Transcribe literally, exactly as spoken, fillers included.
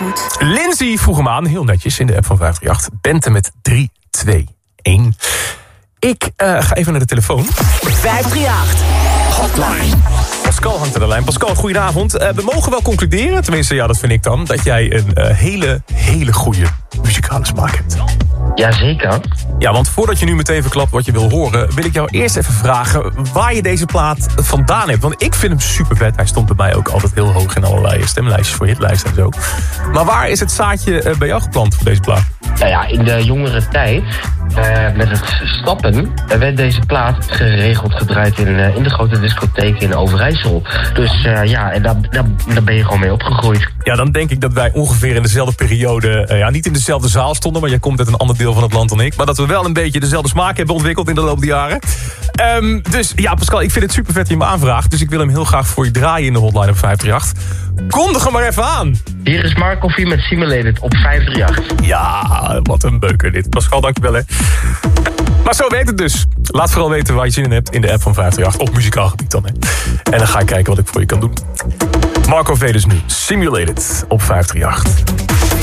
moet. Lindsay vroeg hem aan, heel netjes in de app van vijf drie acht. Bente met drie, twee, één. Ik uh, ga even naar de telefoon. vijf drie acht Hotline. Pascal hangt aan de lijn. Pascal, goedenavond. Uh, we mogen wel concluderen, tenminste ja, dat vind ik dan, dat jij een uh, hele, hele goede muzikale smaak hebt. Jazeker. Ja, want voordat je nu meteen verklapt wat je wil horen, wil ik jou eerst even vragen waar je deze plaat vandaan hebt. Want ik vind hem super vet. Hij stond bij mij ook altijd heel hoog in allerlei stemlijstjes voor hitlijsten en zo. Maar waar is het zaadje uh, bij jou geplant voor deze plaat? Nou ja, in de jongere tijd, uh, met het stappen, werd deze plaat geregeld gedraaid in, uh, in de grote discotheek in Overijssel. Dus uh, ja, en daar, daar, daar ben je gewoon mee opgegroeid. Ja, dan denk ik dat wij ongeveer in dezelfde periode, uh, ja, niet in dezelfde zaal stonden, maar jij komt uit een ander deel van het land dan ik. Maar dat we wel een beetje dezelfde smaak hebben ontwikkeld in de loop der jaren. Um, dus ja, Pascal, ik vind het super vet dat je me aanvraagt. Dus ik wil hem heel graag voor je draaien in de hotline op vijf drie acht. Kondig hem maar even aan. Hier is Mark Koffie met Simulated op vijf drie acht. Ja, wat een beuker dit. Pascal, dankjewel hè. Maar zo werkt het dus. Laat vooral weten waar je zin in hebt in de app van vijf drie acht. Op muzikaal gebied dan hè. En dan ga ik kijken wat ik voor je kan doen. Marco V dus nu. Simulated op vijf drie acht.